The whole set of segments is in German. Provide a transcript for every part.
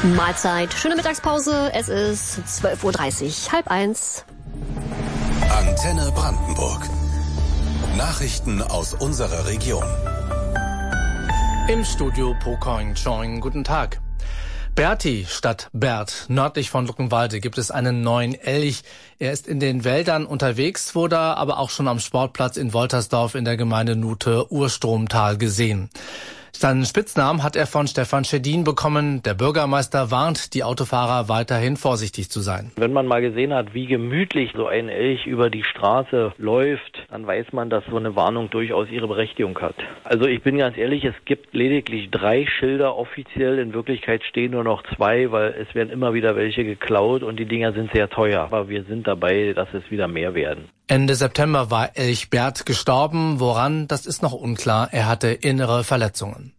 Mahlzeit, schöne Mittagspause, es ist 12:30 Uhr, 12:30. Antenne Brandenburg. Nachrichten aus unserer Region. Im Studio Pocoing Choing, guten Tag. Berti statt Bert. Nördlich von Luckenwalde gibt es einen neuen Elch. Er ist in den Wäldern unterwegs, wurde aber auch schon am Sportplatz in Woltersdorf in der Gemeinde Nuthe-Urstromtal gesehen. Seinen Spitznamen hat er von Stefan Schedin bekommen. Der Bürgermeister warnt die Autofahrer, weiterhin vorsichtig zu sein. Wenn man mal gesehen hat, wie gemütlich so ein Elch über die Straße läuft, dann weiß man, dass so eine Warnung durchaus ihre Berechtigung hat. Also ich bin ganz ehrlich, es gibt lediglich 3 Schilder offiziell. In Wirklichkeit stehen nur noch 2, weil es werden immer wieder welche geklaut und die Dinger sind sehr teuer. Aber wir sind dabei, dass es wieder mehr werden. Ende September war Elch Bert gestorben. Woran, das ist noch unklar. Er hatte innere Verletzungen.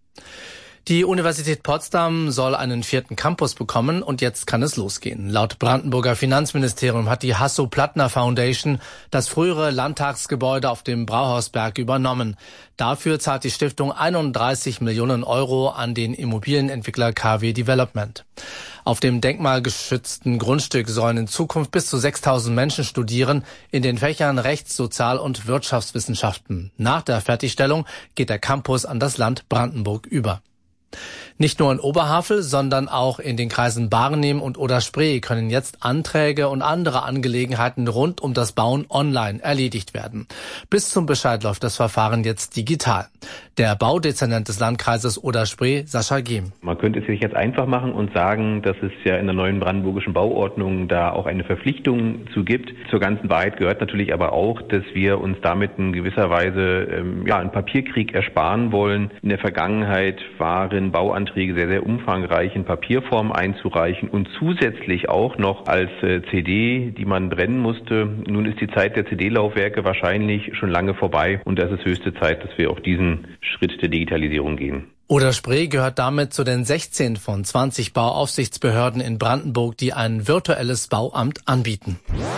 Die Universität Potsdam soll einen 4. Campus bekommen und jetzt kann es losgehen. Laut Brandenburger Finanzministerium hat die Hasso-Plattner Foundation das frühere Landtagsgebäude auf dem Brauhausberg übernommen. Dafür zahlt die Stiftung 31 Millionen Euro an den Immobilienentwickler KW Development. Auf dem denkmalgeschützten Grundstück sollen in Zukunft bis zu 6.000 Menschen studieren in den Fächern Rechts-, Sozial- und Wirtschaftswissenschaften. Nach der Fertigstellung geht der Campus an das Land Brandenburg über. Nicht nur in Oberhavel, sondern auch in den Kreisen Barnim und Oder-Spree können jetzt Anträge und andere Angelegenheiten rund um das Bauen online erledigt werden. Bis zum Bescheid läuft das Verfahren jetzt digital. Der Baudezernent des Landkreises Oder-Spree, Sascha Gehm. Man könnte es sich jetzt einfach machen und sagen, dass es ja in der neuen brandenburgischen Bauordnung da auch eine Verpflichtung zu gibt. Zur ganzen Wahrheit gehört natürlich aber auch, dass wir uns damit in gewisser Weise einen Papierkrieg ersparen wollen. In der Vergangenheit waren Bauanträge sehr, sehr umfangreich in Papierform einzureichen und zusätzlich auch noch als CD, die man brennen musste. Nun ist die Zeit der CD-Laufwerke wahrscheinlich schon lange vorbei und es ist höchste Zeit, dass wir auch diesen Schritt der Digitalisierung gehen. Oder-Spree gehört damit zu den 16 von 20 Bauaufsichtsbehörden in Brandenburg, die ein virtuelles Bauamt anbieten.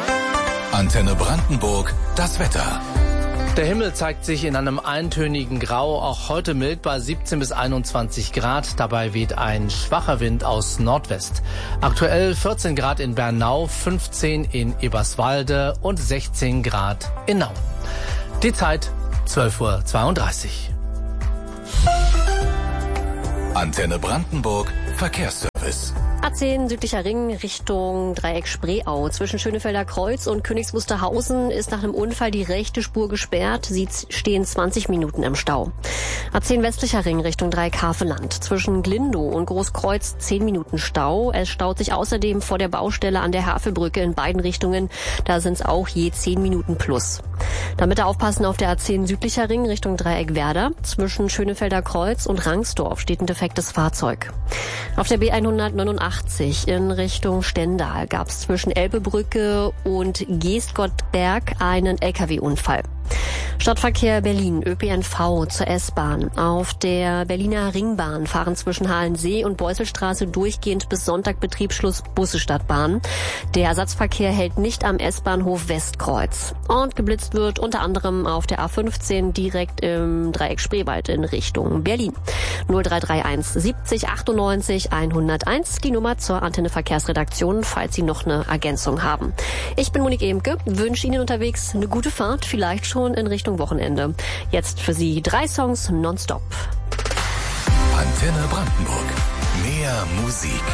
Antenne Brandenburg, das Wetter. Der Himmel zeigt sich in einem eintönigen Grau, auch heute mild bei 17 bis 21 Grad. Dabei weht ein schwacher Wind aus Nordwest. Aktuell 14 Grad in Bernau, 15 in Eberswalde und 16 Grad in Nauen. Die Zeit 12:32 Uhr. Antenne Brandenburg, Verkehrsservice. A10 südlicher Ring Richtung Dreieck Spreeau. Zwischen Schönefelder Kreuz und Königs Wusterhausen ist nach einem Unfall die rechte Spur gesperrt. Sie stehen 20 Minuten im Stau. A10 westlicher Ring Richtung Dreieck Havelland. Zwischen Glindow und Großkreuz 10 Minuten Stau. Es staut sich außerdem vor der Baustelle an der Havelbrücke in beiden Richtungen. Da sind es auch je 10 Minuten plus. Da bitte aufpassen auf der A10 südlicher Ring Richtung Dreieck Werder. Zwischen Schönefelder Kreuz und Rangsdorf steht ein defektes Fahrzeug. Auf der B189 in Richtung Stendal gab es zwischen Elbebrücke und Geestgottberg einen LKW-Unfall. Stadtverkehr Berlin, ÖPNV zur S-Bahn. Auf der Berliner Ringbahn fahren zwischen Halensee und Beusselstraße durchgehend bis Sonntag Betriebsschluss Busse Stadtbahn. Der Ersatzverkehr hält nicht am S-Bahnhof Westkreuz. Und geblitzt wird unter anderem auf der A15 direkt im Dreieck Spreewald in Richtung Berlin. 0331 70 98 101, die Nummer zur Antenne Verkehrsredaktion, falls Sie noch eine Ergänzung haben. Ich bin Monique Emke, wünsche Ihnen unterwegs eine gute Fahrt, vielleicht schon in Richtung Wochenende. Jetzt für Sie 3 Songs nonstop. Antenne Brandenburg. Mehr Musik.